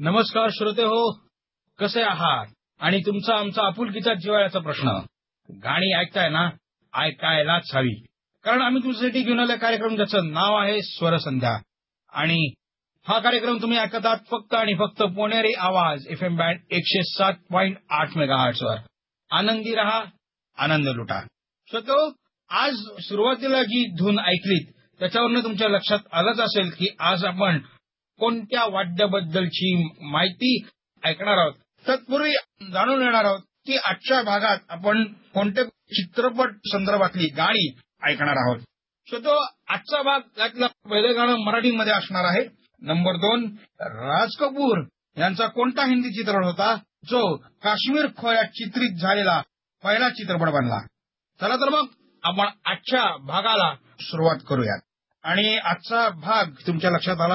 नमस्कार श्रोते हो, कसे आहात? आणि तुमचा आमचा आपुलकीचा जिव्हाळ्याचा प्रश्न. गाणी ऐकताय ना? ऐकायलाच हवी. कारण आम्ही तुमच्यासाठी घेऊन आलेला कार्यक्रम ज्याचं नाव आहे स्वरसंध्या. आणि हा कार्यक्रम तुम्ही ऐकत आहात फक्त आणि फक्त पुणेरी आवाज FM बँड 107.8 मेगाहर्ट्झ वर. आनंदी रहा, आनंद लुटा. श्रोतो, आज सुरुवातीला जी धून ऐकलीत त्याच्यावरनं तुमच्या लक्षात आलंच असेल की आज आपण कोणत्या वाद्याबद्दलची माहिती ऐकणार आहोत. तत्पूर्वी जाणून घेणार आहोत की आजच्या भागात आपण कोणत्या चित्रपट संदर्भातली गाणी ऐकणार आहोत. सो तो आजचा भाग त्यातलं पहिलं गाणं मराठीमध्ये असणार आहे. नंबर 2, राज कपूर यांचा कोणता हिंदी चित्रपट होता जो काश्मीर खोऱ्यात चित्रित झालेला पहिला चित्रपट बनला. चला तर मग आपण आजच्या भागाला सुरुवात करूयात. आणि आजचा भाग तुमच्या लक्षात आला